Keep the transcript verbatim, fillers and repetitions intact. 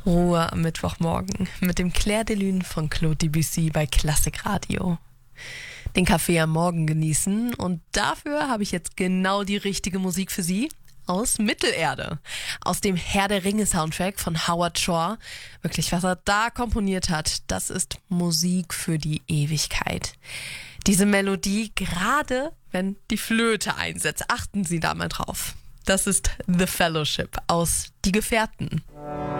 Ruhe am Mittwochmorgen mit dem Clair de Lune von Claude Debussy bei Klassik Radio. Den Kaffee am Morgen genießen und dafür habe ich jetzt genau die richtige Musik für Sie aus Mittelerde. Aus dem Herr der Ringe Soundtrack von Howard Shore. Wirklich, was er da komponiert hat, das ist Musik für die Ewigkeit. Diese Melodie, gerade wenn die Flöte einsetzt, achten Sie da mal drauf. Das ist The Fellowship aus Die Gefährten.